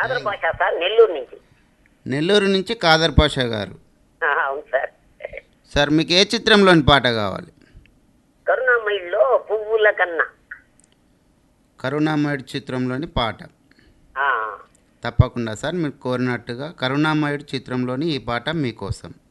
కాదర్ భాష సార్, నెల్లూరు నుంచి. నెల్లూరు నుంచి కాదర్ పాషా గారు. అవును సార్. సార్ మీకు ఏ చిత్రంలోని పాట కావాలి? కరుణామయుల్లో పువ్వుల కన్నా. కరుణామయుడు చిత్రంలోని పాట. ఆ, తప్పకుండా సార్, మీరు కోరినట్టుగా కరుణామయుడు చిత్రంలోని ఈ పాట మీకోసం.